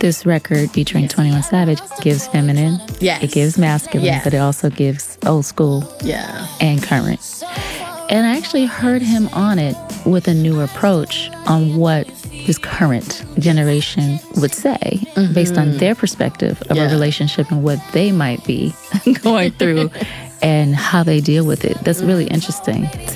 this record featuring 21 Savage gives feminine, Yes. it gives masculine, Yeah. but it also gives old school Yeah. and current. And I actually heard him on it with a new approach on what his current generation would say based on their perspective of a relationship and what they might be going through and how they deal with it. That's really interesting